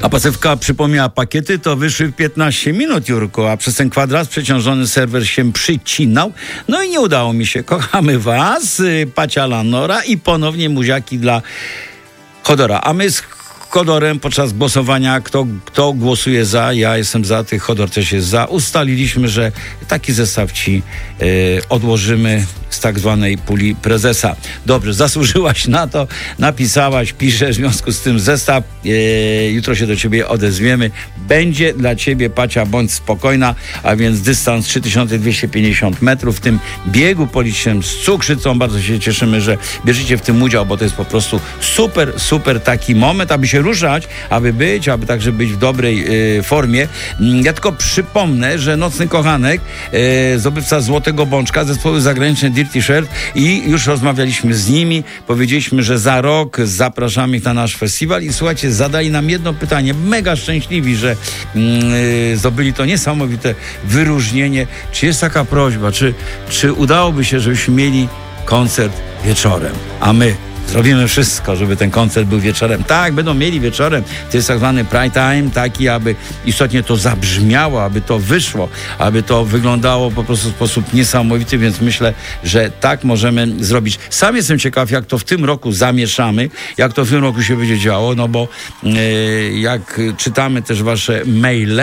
A Pasewka przypomniała, pakiety to wyszły w 15 minut, Jurku, a przez ten kwadrat przeciążony serwer się przycinał. No i nie udało mi się. Kochamy was, Pacia Lanora i ponownie muziaki dla Chodora. A my z Chodorem podczas głosowania, kto głosuje za, ja jestem za, ty Chodor też jest za. Ustaliliśmy, że taki zestaw ci odłożymy z tak zwanej puli prezesa. Dobrze, zasłużyłaś na to, napisałaś, piszesz, w związku z tym zestaw, jutro się do ciebie odezwiemy. Będzie dla ciebie, Pacia, bądź spokojna, a więc dystans 3250 metrów w tym biegu policznym z cukrzycą. Bardzo się cieszymy, że bierzecie w tym udział, bo to jest po prostu super taki moment, aby się ruszać, aby także być w dobrej formie. Ja tylko przypomnę, że Nocny Kochanek, zdobywca Złotego Bączka, zespoły zagraniczne Dirty Shirt, i już rozmawialiśmy z nimi, powiedzieliśmy, że za rok zapraszamy ich na nasz festiwal i słuchajcie, zadali nam jedno pytanie, mega szczęśliwi, że zdobyli to niesamowite wyróżnienie. Czy jest taka prośba, czy udałoby się, żebyśmy mieli koncert wieczorem, a my zrobimy wszystko, żeby ten koncert był wieczorem. Tak, będą mieli wieczorem. To jest tak zwany prime time, taki, aby istotnie to zabrzmiało, aby to wyszło, aby to wyglądało po prostu w sposób niesamowity, więc myślę, że tak możemy zrobić. Sam jestem ciekaw, jak to w tym roku zamieszamy, jak to w tym roku się będzie działo, no bo jak czytamy też wasze maile,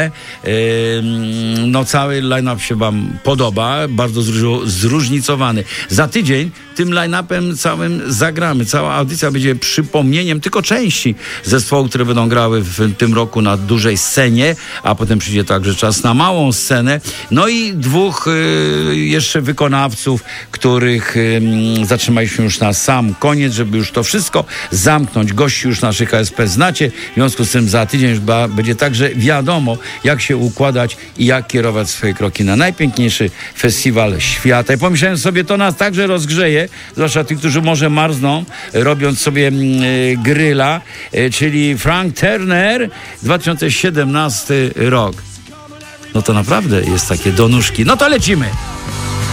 no cały line-up się wam podoba, bardzo zróżnicowany. Za tydzień tym line-upem całym zagramy. Cała audycja będzie przypomnieniem tylko części zespołów, które będą grały w tym roku na dużej scenie, a potem przyjdzie także czas na małą scenę. No i dwóch jeszcze wykonawców, których zatrzymaliśmy już na sam koniec, żeby już to wszystko zamknąć. Gości już naszych KSP znacie, w związku z tym za tydzień już będzie także wiadomo, jak się układać i jak kierować swoje kroki na najpiękniejszy festiwal świata. I pomyślałem sobie, to nas także rozgrzeje, zwłaszcza tych, którzy może marzną, robiąc sobie gryla, czyli Frank Turner, 2017 rok. No to naprawdę jest takie do nóżki. No to lecimy!